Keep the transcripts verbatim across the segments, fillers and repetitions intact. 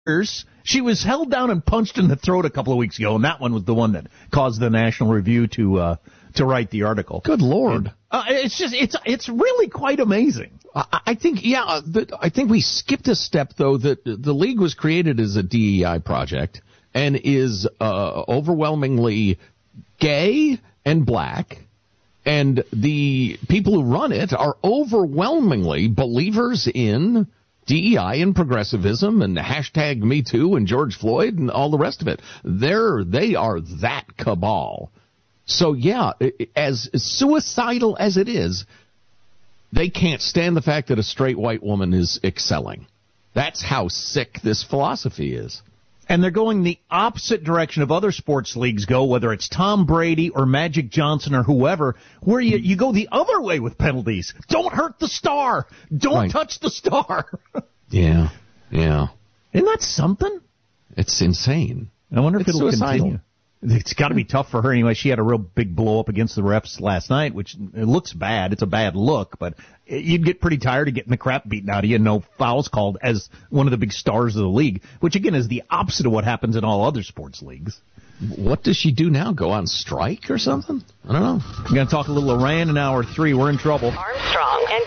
She was held down and punched in the throat a couple of weeks ago, and that one was the one that caused the National Review to uh, to write the article. Good Lord. And, uh, it's just, it's it's really quite amazing. I, I think, yeah, the, I think we skipped a step, though, that the league was created as a D E I project and is uh, overwhelmingly gay and black. And the people who run it are overwhelmingly believers in D E I and progressivism and hashtag Me Too and George Floyd and all the rest of it. They're, they are that cabal. So, yeah, as suicidal as it is, they can't stand the fact that a straight white woman is excelling. That's how sick this philosophy is. And they're going the opposite direction of other sports leagues go, whether it's Tom Brady or Magic Johnson or whoever, where you, you go the other way with penalties. Don't hurt the star. Don't right. touch the star. yeah, yeah. Isn't that something? It's insane. I wonder if it's it'll suicidal. continue. It's got to be tough for her anyway. She had a real big blow up against the refs last night, which it looks bad. It's a bad look, but you'd get pretty tired of getting the crap beaten out of you and no fouls called as one of the big stars of the league, which again is the opposite of what happens in all other sports leagues. What does she do now? Go on strike or something? I don't know. We're going to talk a little Iran in hour three. We're in trouble. Armstrong and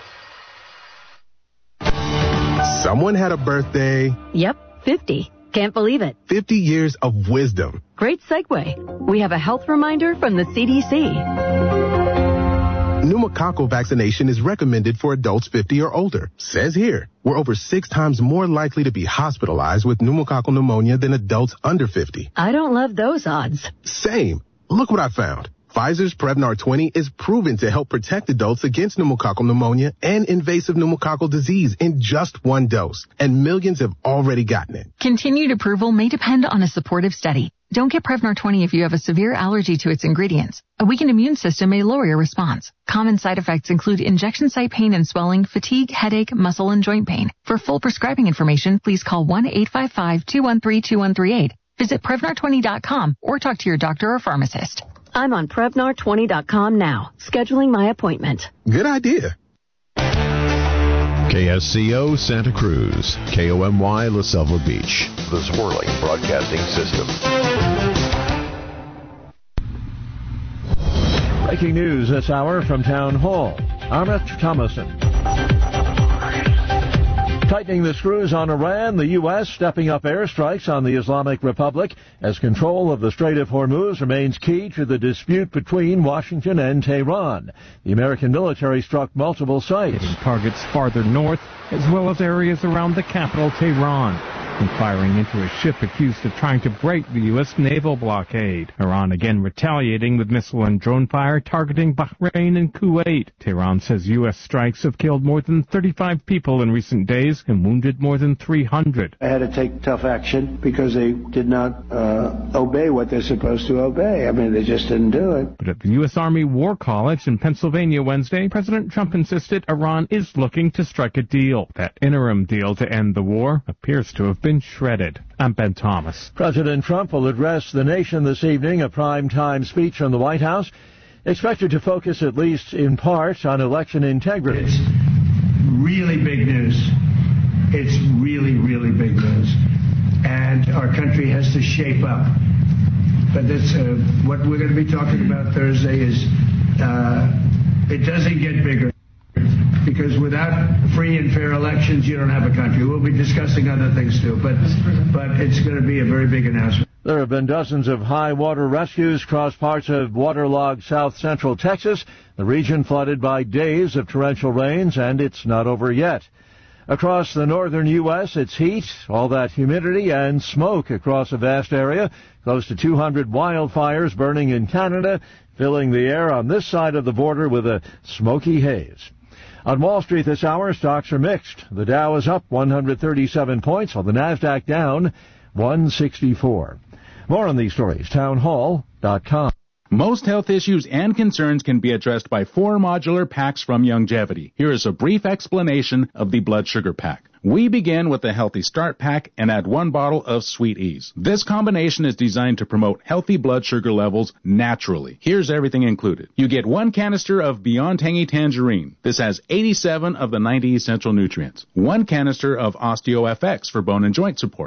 Getty. Someone had a birthday. Yep, fifty. Can't believe it. fifty years of wisdom. Great segue. We have a health reminder from the C D C. Pneumococcal vaccination is recommended for adults fifty or older. Says here, we're over six times more likely to be hospitalized with pneumococcal pneumonia than adults under fifty. I don't love those odds. Same. Look what I found. Pfizer's Prevnar twenty is proven to help protect adults against pneumococcal pneumonia and invasive pneumococcal disease in just one dose, and millions have already gotten it. Continued approval may depend on a supportive study. Don't get Prevnar twenty if you have a severe allergy to its ingredients. A weakened immune system may lower your response. Common side effects include injection site pain and swelling, fatigue, headache, muscle, and joint pain. For full prescribing information, please call one eight five five, two one three, two one three eight. Visit Prevnar twenty dot com or talk to your doctor or pharmacist. I'm on Prevnar twenty dot com now, scheduling my appointment. Good idea. K S C O Santa Cruz, K O M Y La Selva Beach, the Swirling Broadcasting System. Breaking news this hour from Town Hall. Amit Thomason. Tightening the screws on Iran, the U S stepping up airstrikes on the Islamic Republic as control of the Strait of Hormuz remains key to the dispute between Washington and Tehran. The American military struck multiple sites. Targets farther north, as well as areas around the capital, Tehran, and firing into a ship accused of trying to break the U S naval blockade. Iran again retaliating with missile and drone fire targeting Bahrain and Kuwait. Tehran says U S strikes have killed more than thirty-five people in recent days and wounded more than three hundred. I had to take tough action because they did not uh, obey what they're supposed to obey. I mean, they just didn't do it. But at the U S Army War College in Pennsylvania Wednesday, President Trump insisted Iran is looking to strike a deal. That interim deal to end the war appears to have been shredded. I'm Ben Thomas. President Trump will address the nation this evening, a primetime speech from the White House, expected to focus at least in part on election integrity. It's really big news. It's really, really big news. And our country has to shape up. But that's uh, what we're going to be talking about Thursday is uh, it doesn't get bigger. Because without free and fair elections, you don't have a country. We'll be discussing other things, too. But but it's going to be a very big announcement. There have been dozens of high water rescues across parts of waterlogged south central Texas. The region flooded by days of torrential rains, and it's not over yet. Across the northern U S, it's heat, all that humidity, and smoke across a vast area. Close to two hundred wildfires burning in Canada, filling the air on this side of the border with a smoky haze. On Wall Street this hour, stocks are mixed. The Dow is up one hundred thirty-seven points, while the Nasdaq down one sixty-four. More on these stories, town hall dot com. Most health issues and concerns can be addressed by four modular packs from Youngevity. Here is a brief explanation of the blood sugar pack. We begin with the Healthy Start Pack and add one bottle of Sweet Ease. This combination is designed to promote healthy blood sugar levels naturally. Here's everything included. You get one canister of Beyond Tangy Tangerine. This has eighty-seven of the ninety essential nutrients. One canister of Osteo F X for bone and joint support.